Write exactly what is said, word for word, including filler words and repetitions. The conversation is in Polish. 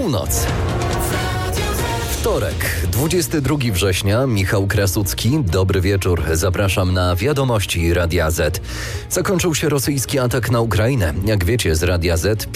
Północ. Wtorek, dwudziestego drugiego września, Michał Krasucki. Dobry wieczór, zapraszam na wiadomości Radia Z. Zakończył się rosyjski atak na Ukrainę. Jak wiecie, z Radia Z